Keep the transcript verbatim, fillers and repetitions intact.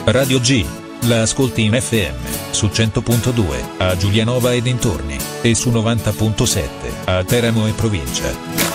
Radio G. La ascolti in F M, su cento punto due, a Giulianova e dintorni, e su novanta punto sette, a Teramo e provincia.